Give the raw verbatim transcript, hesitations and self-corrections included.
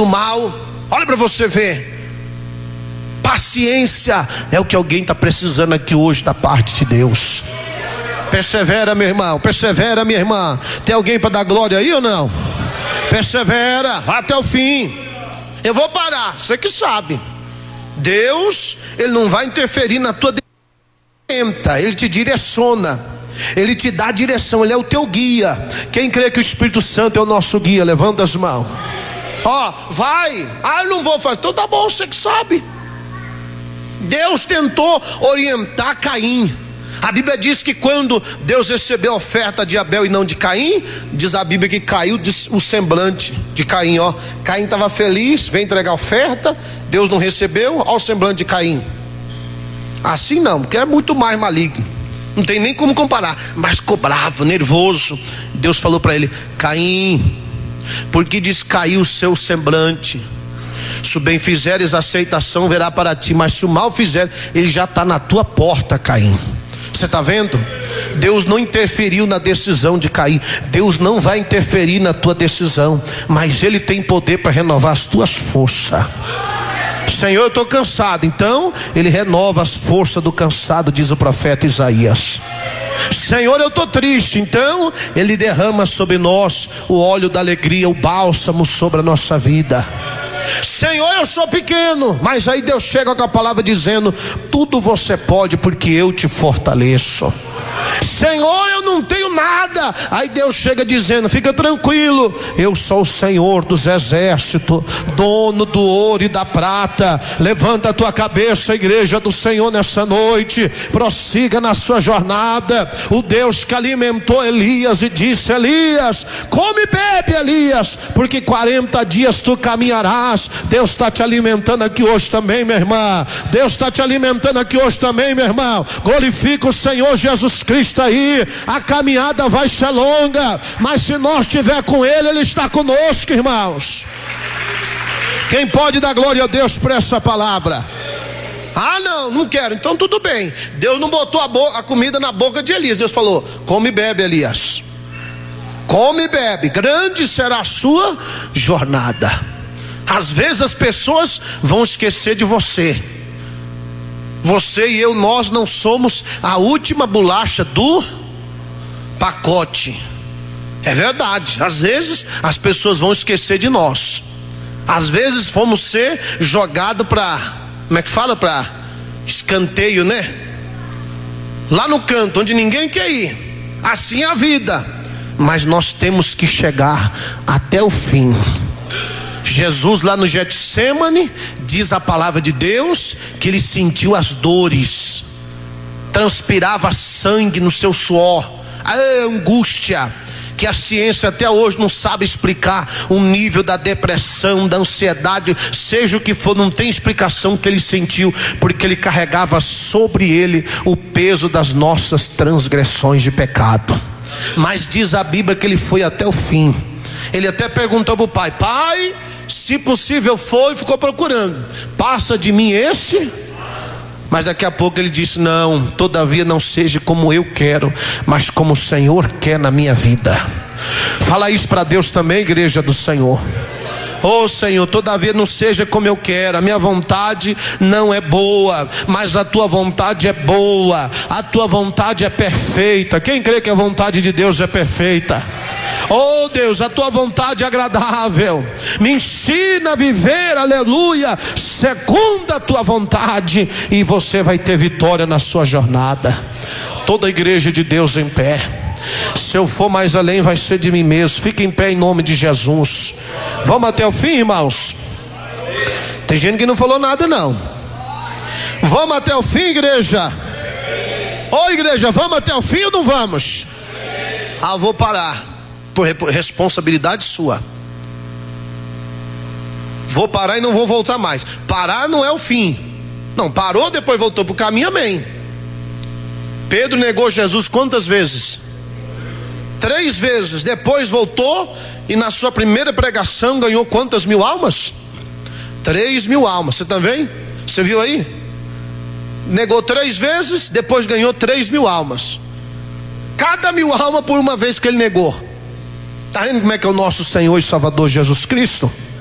do mal. Olha para você ver. Paciência é o que alguém está precisando aqui hoje da parte de Deus. Persevera, meu irmão, persevera, minha irmã. Tem alguém para dar glória aí ou não? Persevera, vá até o fim. Eu vou parar, você que sabe. Deus, Ele não vai interferir na tua decisão, Ele te direciona, Ele te dá direção, Ele é o teu guia. Quem crê que o Espírito Santo é o nosso guia, levanta as mãos. Ó, vai. Ah, eu não vou fazer. Então tá bom, você que sabe. Deus tentou orientar Caim. A Bíblia diz que quando Deus recebeu a oferta de Abel e não de Caim, diz a Bíblia que caiu o semblante de Caim, ó. Caim estava feliz, veio entregar a oferta, Deus não recebeu, ó o semblante de Caim. Assim não, porque é muito mais maligno, não tem nem como comparar. Mas ficou bravo, nervoso. Deus falou para ele: Caim, porque descaiu o seu semblante? Se o bem fizeres, a aceitação verá para ti, mas se o mal fizer, ele já está na tua porta, Caim. Você está vendo? Deus não interferiu na decisão de Caim. Deus não vai interferir na tua decisão, mas Ele tem poder para renovar as tuas forças. Senhor, eu estou cansado. Então Ele renova as forças do cansado, diz o profeta Isaías. Senhor, eu estou triste. Então Ele derrama sobre nós o óleo da alegria, o bálsamo sobre a nossa vida. Senhor, eu sou pequeno, mas aí Deus chega com a palavra dizendo: tudo você pode, porque eu te fortaleço. Senhor, eu não tenho nada. Aí Deus chega dizendo: fica tranquilo, eu sou o Senhor dos exércitos, dono do ouro e da prata. Levanta a tua cabeça, igreja do Senhor, nessa noite. Prossiga na sua jornada. O Deus que alimentou Elias e disse: Elias, come e bebe, Elias, porque quarenta dias tu caminharás. Deus está te alimentando aqui hoje também, minha irmã. Deus está te alimentando aqui hoje também, meu irmão. Glorifica o Senhor Jesus Cristo aí. A caminhada vai ser longa, mas se nós estiver com Ele, Ele está conosco, irmãos. Quem pode dar glória a Deus por essa palavra? Ah, não, não quero. Então tudo bem. Deus não botou a, bo- a comida na boca de Elias. Deus falou: come e bebe, Elias. Come e bebe. Grande será a sua jornada. Às vezes as pessoas vão esquecer de você. Você e eu, nós não somos a última bolacha do pacote. É verdade. Às vezes as pessoas vão esquecer de nós. Às vezes fomos ser jogados para, como é que fala, para escanteio, né? Lá no canto onde ninguém quer ir. Assim é a vida. Mas nós temos que chegar até o fim. Jesus lá no Getsêmani, diz a palavra de Deus, que ele sentiu as dores, transpirava sangue no seu suor, a angústia, que a ciência até hoje não sabe explicar o nível da depressão, da ansiedade, seja o que for, não tem explicação que ele sentiu, porque ele carregava sobre ele o peso das nossas transgressões de pecado. Mas diz a Bíblia que ele foi até o fim. Ele até perguntou para o pai: pai, se possível for, e ficou procurando, passa de mim este. Mas daqui a pouco ele disse: não, todavia não seja como eu quero, mas como o Senhor quer na minha vida. Fala isso para Deus também, igreja do Senhor. Oh Senhor, todavia não seja como eu quero, a minha vontade não é boa, mas a tua vontade é boa, a tua vontade é perfeita. Quem crê que a vontade de Deus é perfeita? Oh Deus, a tua vontade é agradável. Me ensina a viver, aleluia, segundo a tua vontade, e você vai ter vitória na sua jornada. Toda a igreja de Deus em pé. Se eu for mais além, vai ser de mim mesmo. Fique em pé em nome de Jesus. Vamos até o fim, irmãos? Tem gente que não falou nada não. Vamos até o fim, igreja? Ô oh, igreja, vamos até o fim ou não vamos? Ah, vou parar. Por responsabilidade sua. Vou parar e não vou voltar mais. Parar não é o fim. Não, parou, depois voltou para o caminho, amém. Pedro negou Jesus quantas vezes? Três vezes. Depois voltou e na sua primeira pregação ganhou quantas mil almas? Três mil almas. Você também? Você viu aí? Negou três vezes, depois ganhou três mil almas. Cada mil almas por uma vez que ele negou. Está vendo como é que é o nosso Senhor e Salvador Jesus Cristo?